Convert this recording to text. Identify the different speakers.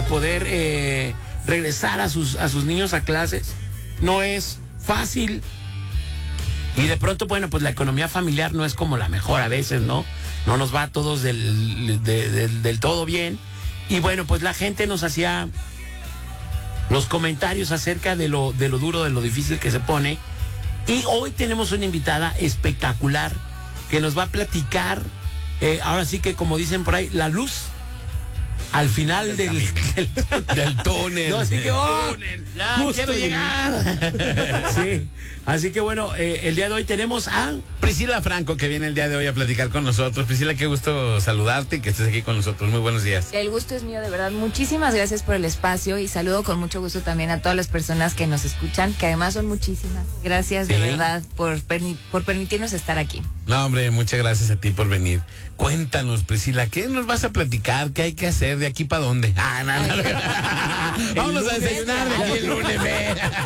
Speaker 1: poder regresar a sus niños a clases. No es fácil. Y de pronto, bueno, pues la economía familiar no es como la mejor a veces, ¿no? No nos va a todos del todo bien. Y bueno, pues la gente nos hacía los comentarios acerca de lo duro, de lo difícil que se pone. Y hoy tenemos una invitada espectacular que nos va a platicar, ahora sí que como dicen por ahí, la luz al final del túnel. No, así que, ya quiero llegar. Sí, así que bueno, el día de hoy tenemos a
Speaker 2: Priscila Franco, que viene el día de hoy a platicar con nosotros. Priscila, qué gusto saludarte y que estés aquí con nosotros. Muy buenos días.
Speaker 3: El gusto es mío, de verdad. Muchísimas gracias por el espacio y saludo con mucho gusto también a todas las personas que nos escuchan, que además son muchísimas. Gracias de verdad por permitirnos estar aquí.
Speaker 2: No, hombre, muchas gracias a ti por venir. Cuéntanos, Priscila, ¿qué nos vas a platicar? ¿Qué hay que hacer? ¿De aquí para dónde? Vámonos a desayunar de aquí el lunes.